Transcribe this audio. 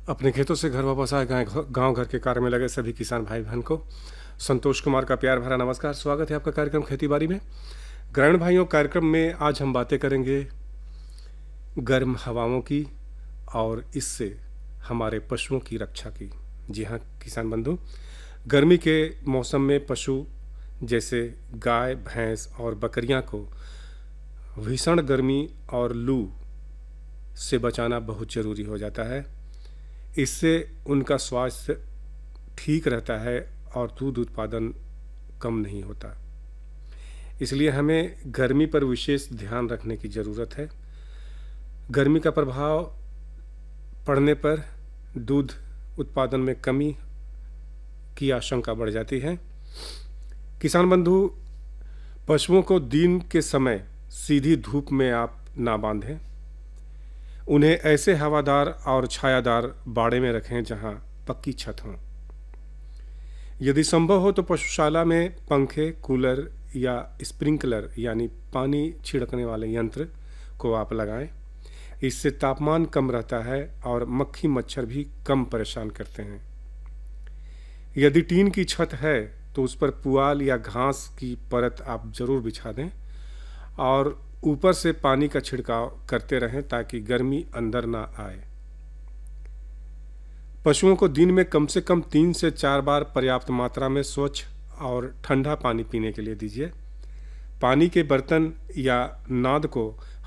अपने खेतों से घर वापस आए गांव घर के कार्य में लगे सभी किसान भाई बहन को संतोष कुमार का प्यार भरा नमस्कार। स्वागत है आपका कार्यक्रम खेती बाड़ी में। ग्रामीण भाइयों, कार्यक्रम में आज हम बातें करेंगे गर्म हवाओं की और इससे हमारे पशुओं की रक्षा की। जी हाँ किसान बंधु, गर्मी के मौसम में पशु जैसे गाय, भैंस और बकरियां को भीषण गर्मी और लू से बचाना बहुत ज़रूरी हो जाता है। इससे उनका स्वास्थ्य ठीक रहता है और दूध उत्पादन कम नहीं होता। इसलिए हमें गर्मी पर विशेष ध्यान रखने की ज़रूरत है। गर्मी का प्रभाव पड़ने पर दूध उत्पादन में कमी की आशंका बढ़ जाती है। किसान बंधु, पशुओं को दिन के समय सीधी धूप में आप ना बांधें। उन्हें ऐसे हवादार और छायादार बाड़े में रखें जहां पक्की छत हो। यदि संभव हो तो पशुशाला में पंखे, कूलर या स्प्रिंकलर यानी पानी छिड़कने वाले यंत्र को आप लगाएं। इससे तापमान कम रहता है और मक्खी मच्छर भी कम परेशान करते हैं। यदि टीन की छत है तो उस पर पुआल या घास की परत आप जरूर बिछा दें और ऊपर से पानी का छिड़काव करते रहें ताकि गर्मी अंदर ना आए। पशुओं को दिन में कम से कम 3 से 4 बार पर्याप्त मात्रा में स्वच्छ और ठंडा पानी पीने के लिए दीजिए। पानी के बर्तन या नाद को